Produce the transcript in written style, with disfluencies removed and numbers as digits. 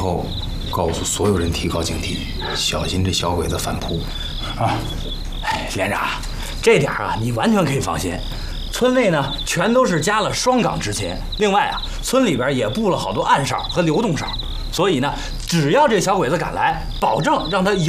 后告诉所有人提高警惕，小心这小鬼子反扑。 啊，哎，连长，这点啊，你完全可以放心。村内呢，全都是加了双岗执勤，另外啊，村里边也布了好多暗哨和流动哨，所以呢，只要这小鬼子敢来，保证让他